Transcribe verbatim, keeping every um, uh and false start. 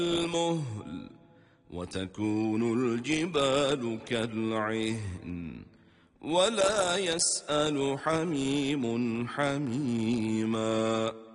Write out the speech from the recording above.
المهل وتكون الجبال كالعهن ولا يسأل حميم حميما.